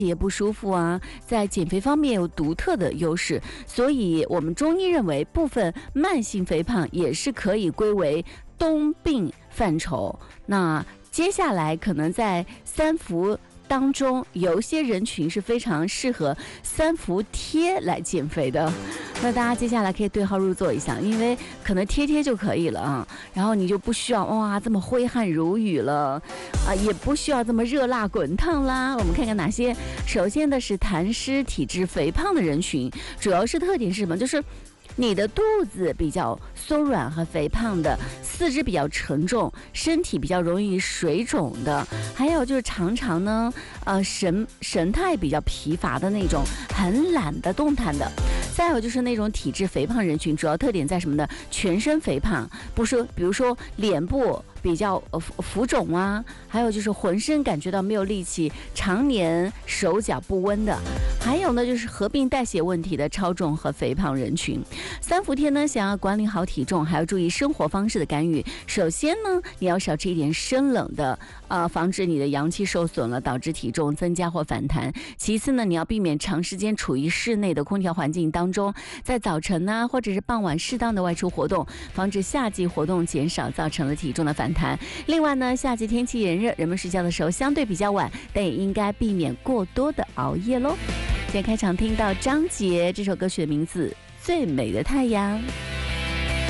也不舒服啊，在减肥方面有独特的优势，所以我们中医认为部分慢性肥胖也是可以归为冬病范畴。那接下来可能在三伏当中，有一些人群是非常适合三伏贴来减肥的。那大家接下来可以对号入座一下，因为可能贴就可以了啊，然后你就不需要哇这么挥汗如雨了啊，也不需要这么热辣滚烫啦。我们看看哪些，首先的是痰湿体质肥胖的人群，主要是特点是什么？就是你的肚子比较松软和肥胖的，四肢比较沉重，身体比较容易水肿的，还有就是常常呢，神态比较疲乏的那种，很懒得动弹的。再有就是那种体质肥胖人群，主要特点在什么呢？全身肥胖，不是，比如说脸部比较浮肿啊，还有就是浑身感觉到没有力气，常年手脚不温的，还有呢就是合并代谢问题的超重和肥胖人群。三伏贴呢，想要管理好体重，还要注意生活方式的干预。首先呢，你要少吃一点生冷的，防止你的阳气受损了，导致体重增加或反弹。其次呢，你要避免长时间处于室内的空调环境当中，在早晨呢或者是傍晚适当的外出活动，防止夏季活动减少造成了体重的反弹。另外呢，夏季天气炎热，人们睡觉的时候相对比较晚，但也应该避免过多的熬夜喽。今天开场听到张杰这首歌曲的名字《最美的太阳》。